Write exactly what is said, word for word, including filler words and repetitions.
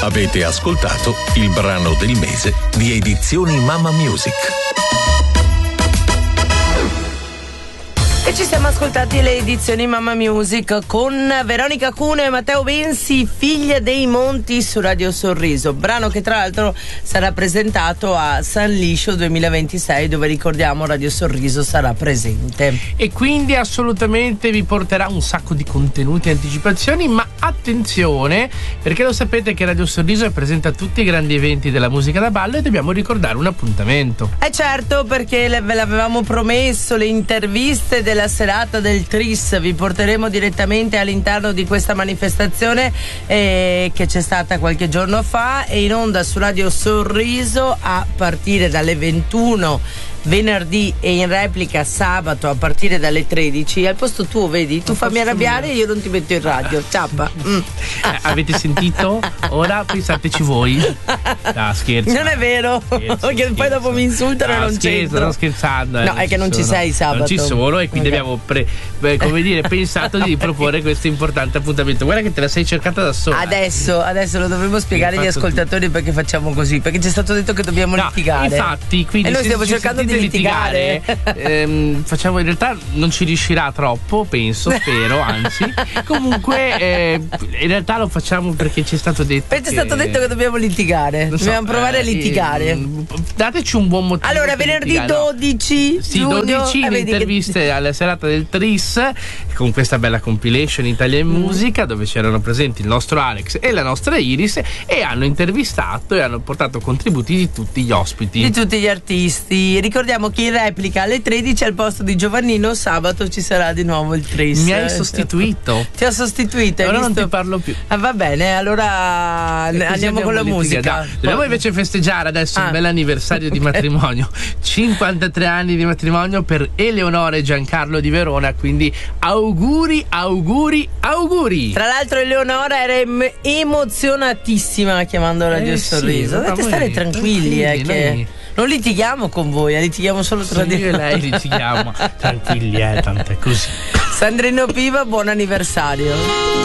Avete ascoltato il brano del mese di Edizioni Mamma Music. E ci siamo ascoltati le edizioni Mamma Music con Veronica Cuneo e Matteo Bensi, Figlia dei Monti, su Radio Sorriso, brano che tra l'altro sarà presentato a San Liscio duemilaventisei, dove ricordiamo Radio Sorriso sarà presente. E quindi assolutamente vi porterà un sacco di contenuti e anticipazioni, ma attenzione, perché lo sapete che Radio Sorriso è presente a tutti i grandi eventi della musica da ballo e dobbiamo ricordare un appuntamento. Eh certo, perché le, ve l'avevamo promesso, le interviste della serata del Tris, vi porteremo direttamente all'interno di questa manifestazione eh, che c'è stata qualche giorno fa, e in onda su Radio Sorriso a partire dalle ventuno venerdì e in replica sabato a partire dalle tredici. Al posto tuo, vedi, tu fammi arrabbiare e io non ti metto in radio. Ciappa. Mm. Eh, avete sentito? Ora pensateci voi. No, scherzo. Non è vero, scherzo, perché scherzo. poi dopo mi insultano e no, non scherzo, c'entro. sto scherzando. Eh, no, è che non ci sono. sei sabato. Non ci sono, e quindi Okay. abbiamo pre, beh, come dire, pensato di proporre questo importante appuntamento. Guarda che te la sei cercata da sola. Adesso, adesso lo dovremmo spiegare agli ascoltatori tu. perché facciamo così, perché ci è stato detto che dobbiamo no, litigare. Infatti, quindi e noi se stiamo ci cercando di sentite litigare. ehm, facciamo, in realtà non ci riuscirà troppo, penso, spero, anzi. Comunque, eh, in realtà lo facciamo perché ci è stato detto. Perché che... è stato detto che dobbiamo litigare. So, dobbiamo provare eh, a litigare. Eh, dateci un buon motivo. Allora, venerdì dodici Sì, giugno, dodici eh, le vedi interviste che... alla serata del Tris, con questa bella compilation Italia in Mm. Musica, dove c'erano presenti il nostro Alex e la nostra Iris, e hanno intervistato e hanno portato contributi di tutti gli ospiti, di tutti gli artisti. Ricordiamo che in replica alle tredici al posto di Giovannino sabato ci sarà di nuovo il Tris. Mi hai sostituito. Ti ho sostituito. Allora hai non visto? ti parlo più. Ah, va bene, allora andiamo con la musica. Dai, dobbiamo invece festeggiare adesso Ah. un bel anniversario di Okay. matrimonio. cinquantatré anni di matrimonio per Eleonora e Giancarlo di Verona, quindi auguri, auguri, auguri. Tra l'altro Eleonora era em- emozionatissima chiamando Radio Eh sì, Sorriso. ma Dovete voi- stare tranquilli, eh, tranquilli, che noi- non litighiamo con voi, eh, litighiamo solo tra Sì, di io e noi. lei litighiamo. Tranquilli, eh, tant'è così. Sandrino Piva, buon anniversario.